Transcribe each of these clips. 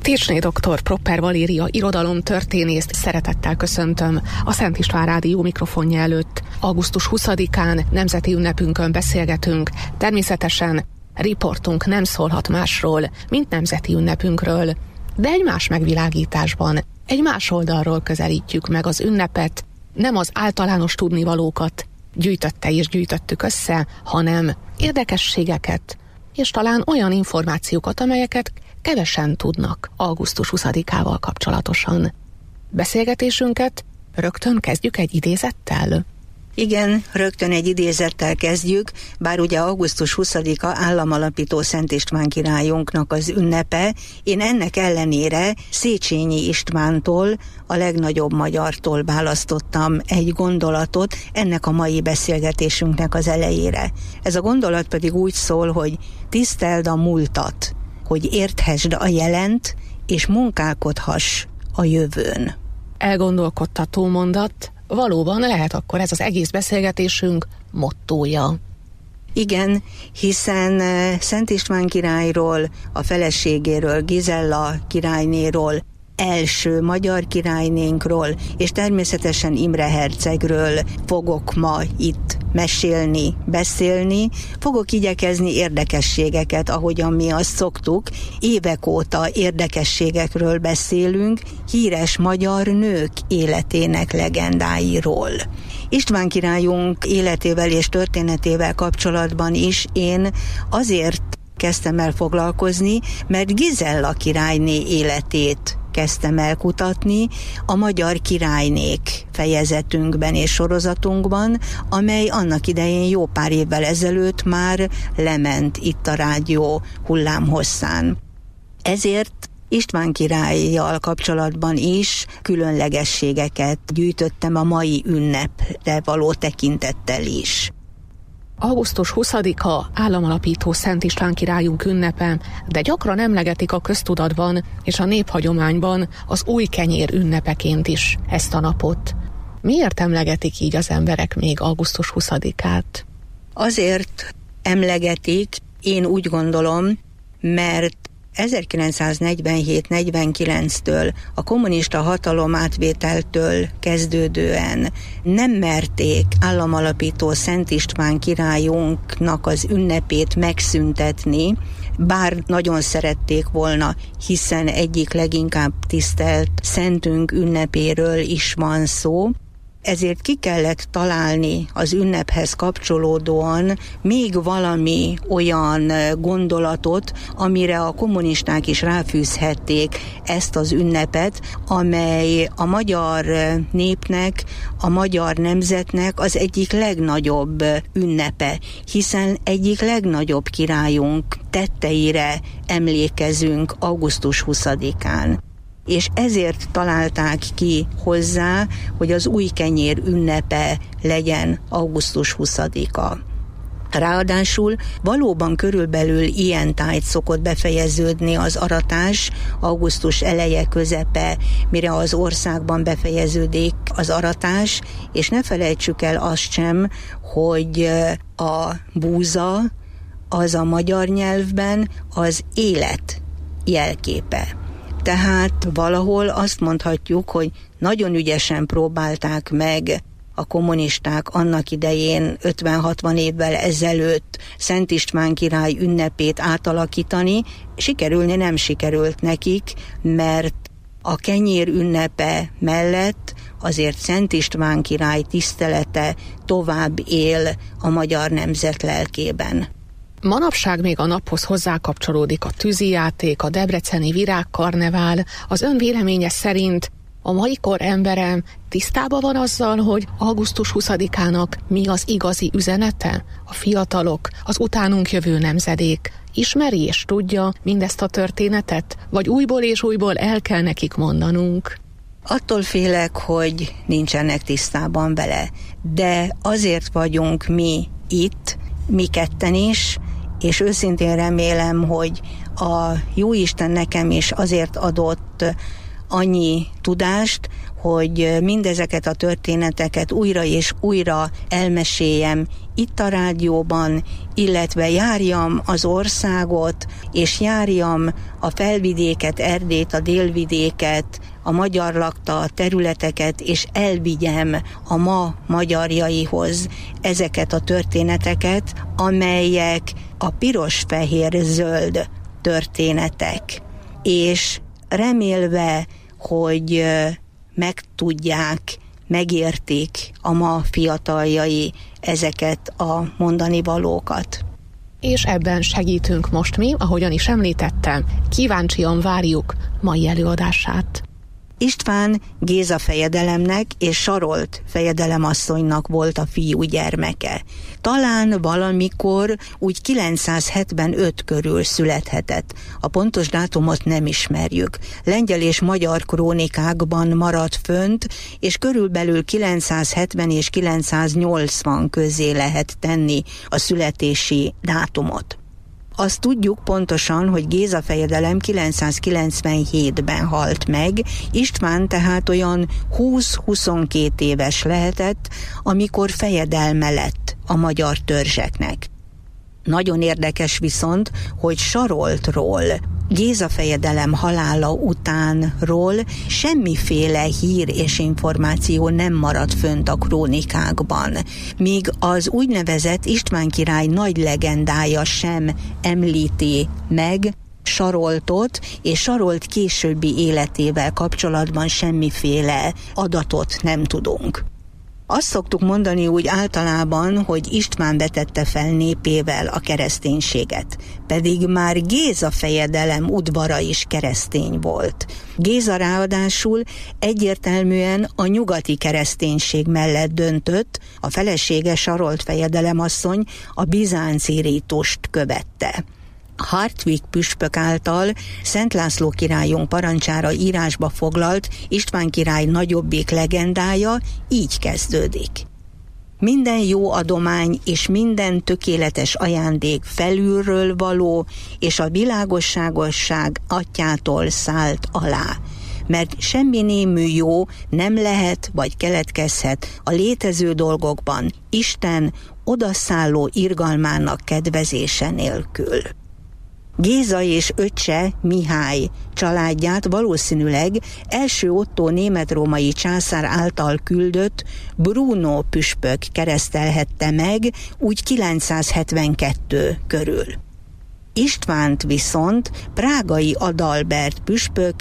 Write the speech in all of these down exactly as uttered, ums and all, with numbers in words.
Técsné doktor Propper Valéria irodalomtörténészt szeretettel köszöntöm a Szent István Rádió mikrofonja előtt. augusztus huszadikán nemzeti ünnepünkön beszélgetünk, természetesen riportunk nem szólhat másról, mint nemzeti ünnepünkről, de egy más megvilágításban, egy más oldalról közelítjük meg az ünnepet, nem az általános tudnivalókat gyűjtötte és gyűjtöttük össze, hanem érdekességeket, és talán olyan információkat, amelyeket kevesen tudnak augusztus huszadikával kapcsolatosan. Beszélgetésünket rögtön kezdjük egy idézettel? Igen, rögtön egy idézettel kezdjük, bár ugye augusztus huszadika államalapító Szent István királyunknak az ünnepe, én ennek ellenére Széchenyi Istvántól, a legnagyobb magyartól választottam egy gondolatot ennek a mai beszélgetésünknek az elejére. Ez a gondolat pedig úgy szól, hogy tiszteld a múltat, hogy érthesd a jelent, és munkálkodhass a jövőn. Elgondolkodtató mondat, valóban lehet akkor ez az egész beszélgetésünk mottója. Igen, hiszen Szent István királyról, a feleségéről, Gizella királynéról, első magyar királynénkról, és természetesen Imre hercegről fogok ma itt mesélni, beszélni. Fogok igyekezni érdekességeket, ahogyan mi azt szoktuk. Évek óta érdekességekről beszélünk, híres magyar nők életének legendáiról. István királyunk életével és történetével kapcsolatban is én azért kezdtem el foglalkozni, mert Gizella királyné életét kezdtem el kutatni a Magyar Királynék fejezetünkben és sorozatunkban, amely annak idején jó pár évvel ezelőtt már lement itt a rádió hullámhosszán. Ezért István királlyal kapcsolatban is különlegességeket gyűjtöttem a mai ünnepre való tekintettel is. augusztus huszadika államalapító Szent István királyunk ünnepe, de gyakran emlegetik a köztudatban és a néphagyományban az új kenyér ünnepeként is ezt a napot. Miért emlegetik így az emberek még augusztus huszadikát? Azért emlegetik, én úgy gondolom, mert ezerkilencszáznegyvenhét negyvenkilenctől, a kommunista hatalom átvételtől kezdődően nem merték államalapító Szent István királyunknak az ünnepét megszüntetni, bár nagyon szerették volna, hiszen egyik leginkább tisztelt szentünk ünnepéről is van szó. Ezért ki kellett találni az ünnephez kapcsolódóan még valami olyan gondolatot, amire a kommunisták is ráfűzhették ezt az ünnepet, amely a magyar népnek, a magyar nemzetnek az egyik legnagyobb ünnepe, hiszen egyik legnagyobb királyunk tetteire emlékezünk augusztus huszadikán. És ezért találták ki hozzá, hogy az új kenyér ünnepe legyen augusztus huszadika. Ráadásul valóban körülbelül ilyen tájt szokott befejeződni az aratás, augusztus eleje közepe, mire az országban befejeződik az aratás, és ne felejtsük el azt sem, hogy a búza az a magyar nyelvben az élet jelképe. Tehát valahol azt mondhatjuk, hogy nagyon ügyesen próbálták meg a kommunisták annak idején ötven-hatvan évvel ezelőtt Szent István király ünnepét átalakítani, sikerülni nem sikerült nekik, mert a kenyér ünnepe mellett azért Szent István király tisztelete tovább él a magyar nemzet lelkében. Manapság még a naphoz hozzákapcsolódik a tűzijáték, a debreceni virágkarnevál. Az ön véleménye szerint a mai kor embere tisztában van azzal, hogy augusztus huszadikának mi az igazi üzenete? A fiatalok, az utánunk jövő nemzedék ismeri és tudja mindezt a történetet? Vagy újból és újból el kell nekik mondanunk? Attól félek, hogy nincsenek tisztában vele, de azért vagyunk mi itt, mi ketten is, és őszintén remélem, hogy a Jóisten nekem is azért adott annyi tudást, hogy mindezeket a történeteket újra és újra elmeséljem itt a rádióban, illetve járjam az országot, és járjam a felvidéket, Erdélyt, a délvidéket, a magyar lakta területeket, és elvigyem a ma magyarjaihoz ezeket a történeteket, amelyek a piros-fehér-zöld történetek. És remélve, hogy megtudják, megértik a ma fiataljai ezeket a mondani valókat. És ebben segítünk most mi, ahogyan is említettem, kíváncsian várjuk mai előadását. István Géza fejedelemnek és Sarolt fejedelemasszonynak volt a fiú gyermeke. Talán valamikor úgy kilencszázhetvenöt körül születhetett. A pontos dátumot nem ismerjük. Lengyel és magyar krónikákban maradt fönt, és körülbelül kilencszázhetven és kilencszáznyolcvan közé lehet tenni a születési dátumot. Azt tudjuk pontosan, hogy Géza fejedelem kilencszázkilencvenhétben halt meg, István tehát olyan húsz-huszonkettő éves lehetett, amikor fejedelme lett a magyar törzseknek. Nagyon érdekes viszont, hogy Saroltról, Géza fejedelem halála utánról semmiféle hír és információ nem maradt fönt a krónikákban, míg az úgynevezett István király nagy legendája sem említi meg Saroltot, és Sarolt későbbi életével kapcsolatban semmiféle adatot nem tudunk. Azt szoktuk mondani úgy általában, hogy István vetette fel népével a kereszténységet, pedig már Géza fejedelem udvara is keresztény volt. Géza ráadásul egyértelműen a nyugati kereszténység mellett döntött, a felesége Sarolt fejedelemasszony a bizánci rítust követte. Hartwig püspök által Szent László királyunk parancsára írásba foglalt István király nagyobbik legendája így kezdődik. Minden jó adomány és minden tökéletes ajándék felülről való, és a világosságosság atyától szállt alá. Mert semmi némű jó nem lehet vagy keletkezhet a létező dolgokban Isten odaszálló irgalmának kedvezése nélkül. Géza és öccse Mihály családját valószínűleg első Ottó német-római császár által küldött Bruno püspök keresztelhette meg úgy kilencszázhetvenkettő körül. Istvánt viszont prágai Adalbert püspök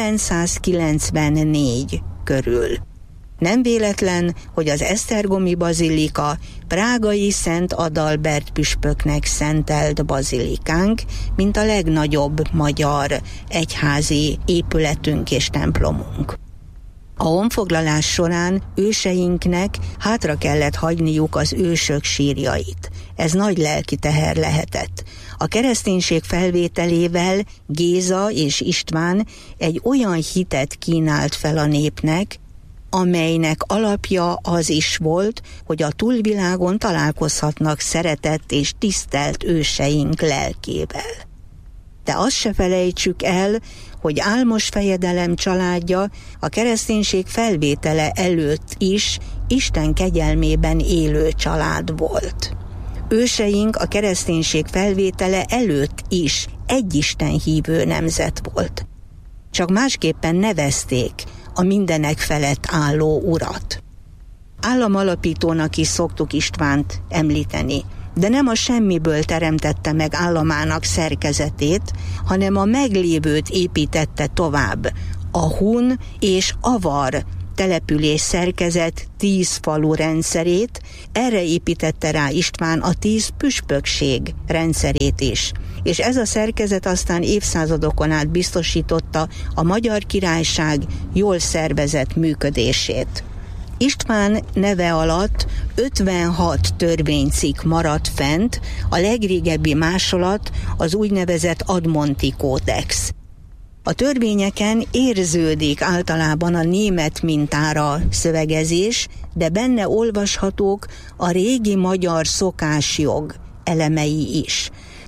kilencszázkilencvennégy körül. Nem véletlen, hogy az esztergomi bazilika prágai Szent Adalbert püspöknek szentelt bazilikánk, mint a legnagyobb magyar egyházi épületünk és templomunk. A honfoglalás során őseinknek hátra kellett hagyniuk az ősök sírjait. Ez nagy lelki teher lehetett. A kereszténység felvételével Géza és István egy olyan hitet kínált fel a népnek, amelynek alapja az is volt, hogy a túlvilágon találkozhatnak szeretett és tisztelt őseink lelkével. De azt se felejtsük el, hogy Álmos fejedelem családja a kereszténység felvétele előtt is Isten kegyelmében élő család volt. Őseink a kereszténység felvétele előtt is egyisten hívő nemzet volt. Csak másképpen nevezték a mindenek felett álló urat. Államalapítónak is szoktuk Istvánt említeni, de nem a semmiből teremtette meg államának szerkezetét, hanem a meglévőt építette tovább, a hun és avar település szerkezet tíz falu rendszerét, erre építette rá István a tíz püspökség rendszerét is. És ez a szerkezet aztán évszázadokon át biztosította a Magyar Királyság jól szervezett működését. István neve alatt ötvenhat törvénycikk maradt fent, a legrégebbi másolat az úgynevezett Admonti Kódex. A törvényeken érződik általában a német mintára szövegezés, de benne olvashatók a régi magyar szokásjog elemei is.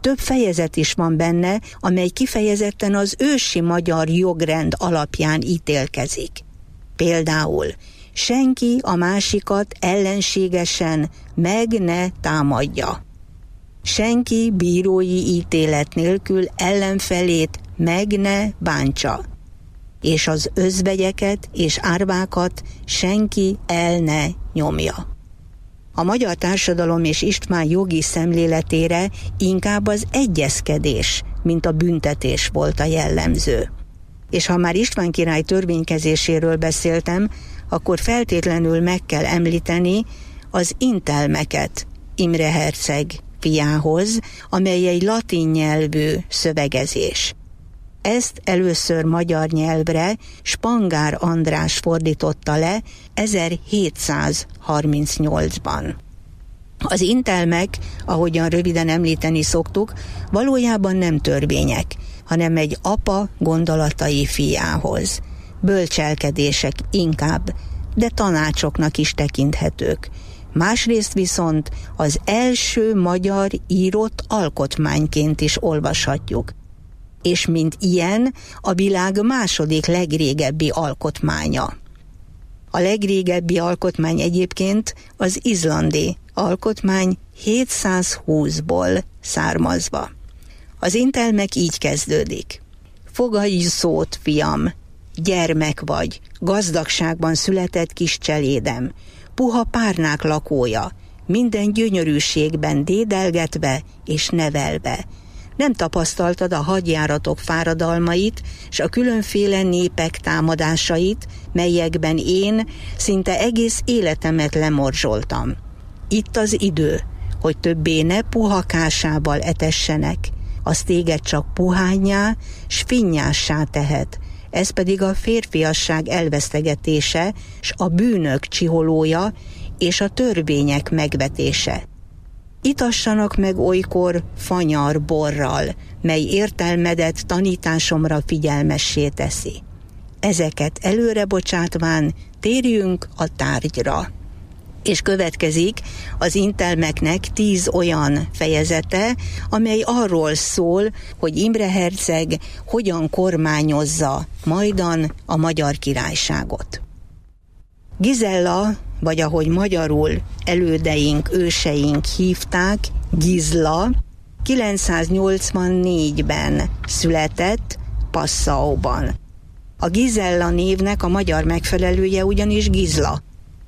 Több fejezet is van benne, amely kifejezetten az ősi magyar jogrend alapján ítélkezik. Például senki a másikat ellenségesen meg ne támadja. Senki bírói ítélet nélkül ellenfelét meg ne bántsa, és az özvegyeket és árvákat senki el ne nyomja. A magyar társadalom és István jogi szemléletére inkább az egyezkedés, mint a büntetés volt a jellemző. És ha már István király törvénykezéséről beszéltem, akkor feltétlenül meg kell említeni az intelmeket Imre herceg fiához, amely egy latin nyelvű szövegezés. Ezt először magyar nyelvre Spangár András fordította le ezerhétszázharmincnyolcban. Az intelmek, ahogyan röviden említeni szoktuk, valójában nem törvények, hanem egy apa gondolatai fiához. Bölcselkedések inkább, de tanácsoknak is tekinthetők. Másrészt viszont az első magyar írott alkotmányként is olvashatjuk. És mint ilyen a világ második legrégebbi alkotmánya. A legrégebbi alkotmány egyébként az izlandi alkotmány hétszázhúszból származva. Az intelmek így kezdődik. Fogadj szót, fiam, gyermek vagy, gazdagságban született kis cselédem, puha párnák lakója, minden gyönyörűségben dédelgetve és nevelve. Nem tapasztaltad a hadjáratok fáradalmait, s a különféle népek támadásait, melyekben én szinte egész életemet lemorzsoltam. Itt az idő, hogy többé ne puhakásával etessenek, az téged csak puhányá, s finnyássá tehet, ez pedig a férfiasság elvesztegetése, s a bűnök csiholója, és a törvények megvetése. Itassanak meg olykor fanyar borral, mely értelmedet tanításomra figyelmessé teszi. Ezeket előre bocsátván térjünk a tárgyra. És következik az intelmeknek tíz olyan fejezete, amely arról szól, hogy Imre herceg hogyan kormányozza majdan a Magyar Királyságot. Gizella, vagy ahogy magyarul elődeink, őseink hívták, Gizla, kilencszáznyolcvannégyben született Passauban. A Gizella névnek a magyar megfelelője ugyanis Gizla.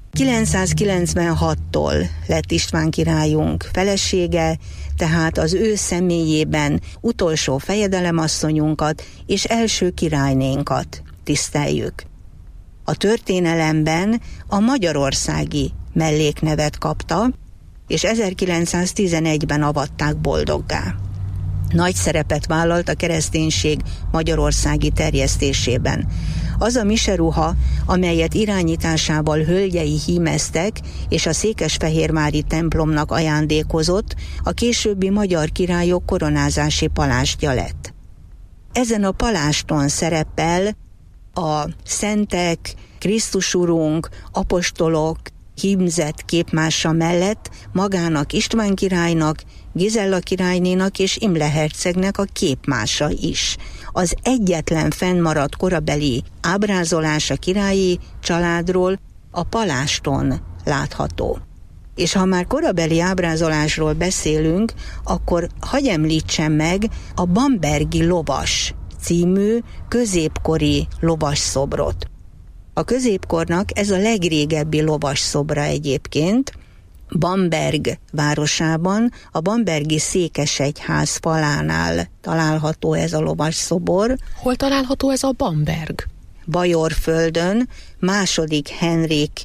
kilencszázkilencvenhattól lett István királyunk felesége, tehát az ő személyében utolsó fejedelemasszonyunkat és első királynénkat tiszteljük. A történelemben a magyarországi melléknevet kapta, és ezerkilencszáztizenegyben avatták boldoggá. Nagy szerepet vállalt a kereszténység magyarországi terjesztésében. Az a miseruha, amelyet irányításával hölgyei hímeztek, és a székesfehérvári templomnak ajándékozott, a későbbi magyar királyok koronázási palástja lett. Ezen a paláston szerepel a szentek, Krisztus Urunk, apostolok hímzett képmása mellett magának István királynak, Gizella királynénak és Imre hercegnek a képmása is. Az egyetlen fennmaradt korabeli ábrázolás a királyi családról a paláston látható. És ha már korabeli ábrázolásról beszélünk, akkor hadd említsem meg a Bambergi lovas című középkori lovasszobrot. A középkornak ez a legrégebbi lovasszobra egyébként. Bamberg városában, a bambergi székesegyház falánál található ez a lovasszobor. Hol található ez a Bamberg? Bajorföldön második Henrik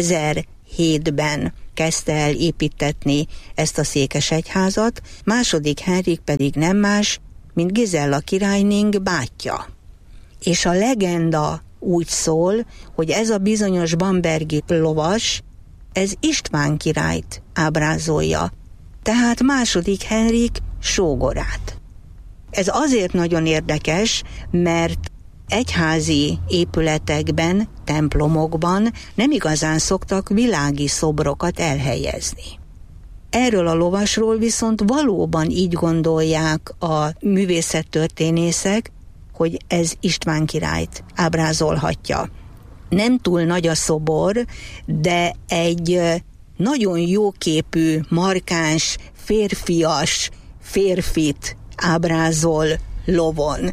ezerhétben kezdte el építetni ezt a székesegyházat, második Henrik pedig nem más, mint Gizella királynénk bátyja. És a legenda úgy szól, hogy ez a bizonyos bambergi lovas, ez István királyt ábrázolja, tehát második Henrik sógorát. Ez azért nagyon érdekes, mert egyházi épületekben, templomokban nem igazán szoktak világi szobrokat elhelyezni. Erről a lovasról viszont valóban így gondolják a művészettörténészek, hogy ez István királyt ábrázolhatja. Nem túl nagy a szobor, de egy nagyon jóképű, markáns, férfias férfit ábrázol lovon.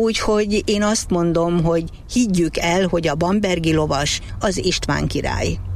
Úgyhogy én azt mondom, hogy higgyük el, hogy a bambergi lovas az István király.